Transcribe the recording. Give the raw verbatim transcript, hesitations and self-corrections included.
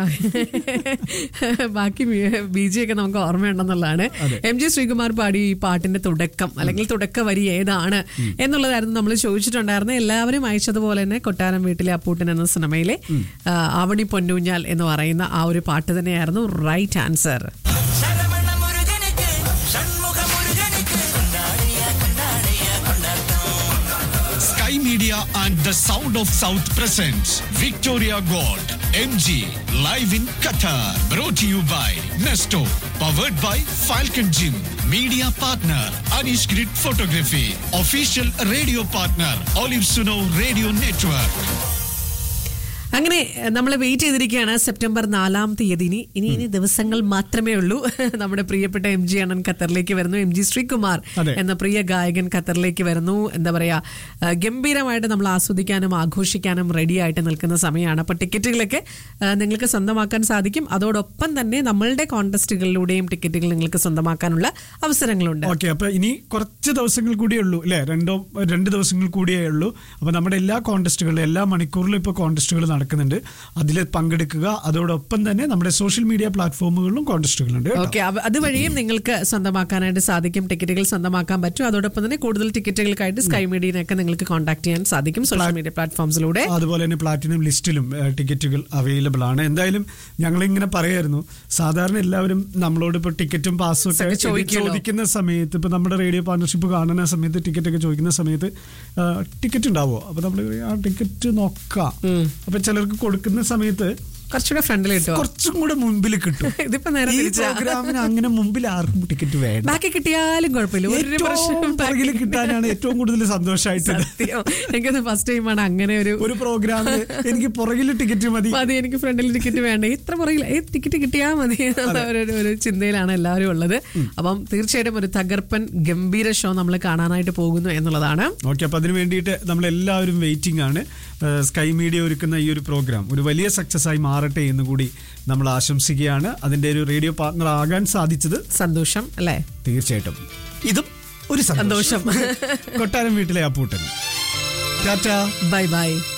ബാക്കി B G ഒക്കെ നമുക്ക് ഓർമ്മയുണ്ടെന്നുള്ളതാണ്. എം ജി ശ്രീകുമാർ പാടി ഈ പാട്ടിന്റെ തുടക്കം അല്ലെങ്കിൽ തുടക്ക വരി ഏതാണ് എന്നുള്ളതായിരുന്നു നമ്മൾ ചോദിച്ചിട്ടുണ്ടായിരുന്നത്. എല്ലാവരും അയച്ചതുപോലെ തന്നെ കൊട്ടാരം വീട്ടിലെ അപ്പൂട്ടൻ എന്ന സിനിമയിലെ ആവണി പൊന്നൂഞ്ഞാൽ എന്ന് പറയുന്ന ആ ഒരു പാട്ട് തന്നെയായിരുന്നു right answer. Sky Media and the Sound of South presents Victoria Gold M G live in Qatar. Brought to you by Nesto. Powered by Falcon Gym. Media partner Anish Grid Photography. Official radio partner Olive Suno Radio Network. അങ്ങനെ നമ്മൾ wait ചെയ്തിരിക്കുകയാണ് September നാലാം തീയതി. ഇനി ഇനി ഇനി ദിവസങ്ങൾ മാത്രമേ ഉള്ളൂ. നമ്മുടെ പ്രിയപ്പെട്ട എം ജി അണ്ണൻ ഖത്തറിലേക്ക് വരുന്നു. എം ജി ശ്രീകുമാർ എന്ന പ്രിയ ഗായകൻ ഖത്തറിലേക്ക് വരുന്നു. എന്താ പറയാ, ഗംഭീരമായിട്ട് നമ്മൾ ആസ്വദിക്കാനും ആഘോഷിക്കാനും റെഡി ആയിട്ട് നിൽക്കുന്ന സമയമാണ്. അപ്പൊ ടിക്കറ്റുകളൊക്കെ നിങ്ങൾക്ക് സ്വന്തമാക്കാൻ സാധിക്കും. അതോടൊപ്പം തന്നെ നമ്മളുടെ കോൺടെസ്റ്റുകളിലൂടെയും ടിക്കറ്റുകൾ നിങ്ങൾക്ക് സ്വന്തമാക്കാനുള്ള അവസരങ്ങളുണ്ട്. ഓക്കെ, അപ്പൊ ഇനി കുറച്ച് ദിവസങ്ങൾ കൂടിയേ ഉള്ളൂ അല്ലെ? രണ്ടോ രണ്ട് ദിവസങ്ങൾ കൂടിയേ ഉള്ളൂ. അപ്പൊ നമ്മുടെ എല്ലാ കോൺടെസ്റ്റുകളും എല്ലാ മണിക്കൂറിലും ഇപ്പൊ കോൺടെസ്റ്റുകൾ നടക്കുന്നുണ്ട്. അതിൽ പങ്കെടുക്കുക. അതോടൊപ്പം തന്നെ നമ്മുടെ സോഷ്യൽ മീഡിയ പ്ലാറ്റ്ഫോമുകളിലും കോൺടെസ്റ്റുകളുണ്ട്. ഓക്കെ, അതുവഴിയും നിങ്ങൾക്ക് സ്വന്തമാക്കാനായിട്ട് സാധിക്കും. ടിക്കറ്റുകൾ സ്വന്തമാക്കാൻ പറ്റും. അതോടൊപ്പം തന്നെ കൂടുതൽ ടിക്കറ്റുകൾക്കായിട്ട് സ്കൈ മീഡിയനൊക്കെ നിങ്ങൾക്ക് കോൺടാക്ട് ചെയ്യാൻ സാധിക്കും സോഷ്യൽ മീഡിയ പ്ലാറ്റ്ഫോംസിലൂടെ. അതുപോലെ തന്നെ പ്ലാറ്റിനം ലിസ്റ്റിലും ടിക്കറ്റുകൾ അവൈലബിൾ ആണ്. എന്തായാലും ഞങ്ങളിങ്ങനെ പറയായിരുന്നു, സാധാരണ എല്ലാവരും നമ്മളോട് ഇപ്പൊ ടിക്കറ്റും പാസും ഒക്കെ ചോദിക്കുന്ന സമയത്ത്, ഇപ്പൊ നമ്മുടെ റേഡിയോ പാർട്ണർഷിപ്പ് കാണുന്ന സമയത്ത് ടിക്കറ്റ് ഒക്കെ ചോദിക്കുന്ന സമയത്ത് ടിക്കറ്റ് ഉണ്ടാവോ? അപ്പൊ നമ്മൾ ആ ടിക്കറ്റ് നോക്കാം. അപ്പൊ ചിലർക്ക് കൊടുക്കുന്ന സമയത്ത് കുറച്ചുകൂടെ ഫ്രണ്ടിൽ കിട്ടും, കുറച്ചും കൂടെ മുമ്പിൽ കിട്ടും. ഇതിപ്പോ നേരെ പ്രോഗ്രാമിന് അങ്ങനെ മുമ്പിൽ ആർക്കും ടിക്കറ്റ് വേണ്ട, ബാക്കി കിട്ടിയാലും കുഴപ്പമില്ല. പുറകിൽ കിട്ടാനാണ് ഏറ്റവും കൂടുതൽ സന്തോഷമായിട്ടുള്ളത്. എനിക്കത് ഫസ്റ്റ് ടൈമാണ് അങ്ങനെ ഒരു ഒരു പ്രോഗ്രാമിൽ എനിക്ക് പുറകിൽ ടിക്കറ്റ് മതി മതി എനിക്ക് ഫ്രണ്ടിൽ ടിക്കറ്റ് വേണ്ട, ഇത്ര പുറകിൽ ടിക്കറ്റ് കിട്ടിയാൽ മതി എന്നുള്ള ഒരു ചിന്തയിലാണ് എല്ലാവരും ഉള്ളത്. അപ്പം തീർച്ചയായിട്ടും ഒരു തകർപ്പൻ ഗംഭീര ഷോ നമ്മൾ കാണാനായിട്ട് പോകുന്നു എന്നുള്ളതാണ്. ഓക്കെ, അപ്പൊ അതിന് വേണ്ടിയിട്ട് നമ്മളെല്ലാവരും വെയിറ്റിംഗ് ആണ്. സ്കൈ മീഡിയ ഒരുക്കുന്ന ഈ ഒരു പ്രോഗ്രാം ഒരു വലിയ സക്സസ് ആയി മാറട്ടെ എന്ന് കൂടി നമ്മൾ ആശംസിക്കുകയാണ്. അതിന്റെ ഒരു റേഡിയോ പാർട്ണർ ആകാൻ സാധിച്ചത് സന്തോഷം അല്ലേ? തീർച്ചയായിട്ടും ഇതും ഒരു സന്തോഷം. കൊട്ടാരം വീട്ടിലെ അപ്പൂട്ടൻ. Tata, bye bye.